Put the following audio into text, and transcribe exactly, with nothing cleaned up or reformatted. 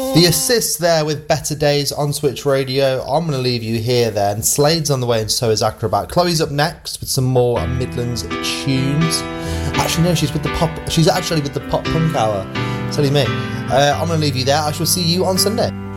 The assist there with Better Days on Switch Radio. I'm going to leave you here then. Slade's on the way and so is Acrobat. Chloe's up next with some more Midlands tunes. Actually, no, she's with the pop. She's actually with the Pop Punk Hour. Silly me. Uh, I'm going to leave you there. I shall see you on Sunday.